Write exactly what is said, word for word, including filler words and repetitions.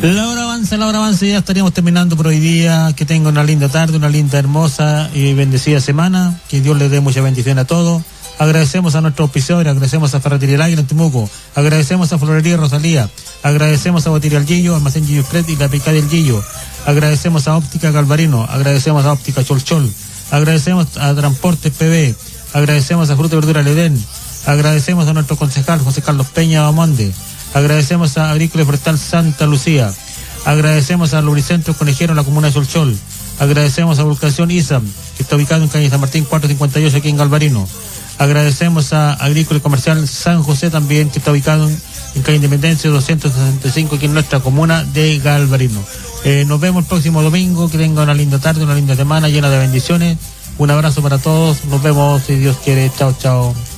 La hora avanza, la hora avanza y ya estaríamos terminando por hoy día. Que tenga una linda tarde, una linda, hermosa y bendecida semana. Que Dios les dé mucha bendición a todos. Agradecemos a nuestros auspiciadores, agradecemos a Ferretería El Águila en Temuco, agradecemos a Florería Rosalía, agradecemos a Botería El Gillo, Almacén Gillo Express y la Picada del Gillo, agradecemos a Óptica Galvarino, agradecemos a Óptica Cholchol, agradecemos a Transportes P B, agradecemos a Fruta y Verdura Ledén, agradecemos a nuestro concejal José Carlos Peña Bamonde, agradecemos a Agrícola y Forestal Santa Lucía, agradecemos a Lubricentro Conejero en la comuna de Cholchol, agradecemos a Vulcación ISAM, que está ubicado en calle San Martín cuatrocientos cincuenta y ocho aquí en Galvarino. Agradecemos a Agrícola y Comercial San José también, que está ubicado en, en calle Independencia doscientos sesenta y cinco aquí en nuestra comuna de Galvarino. Eh, nos vemos el próximo domingo, que tenga una linda tarde, una linda semana llena de bendiciones. Un abrazo para todos, nos vemos si Dios quiere. Chao, chao.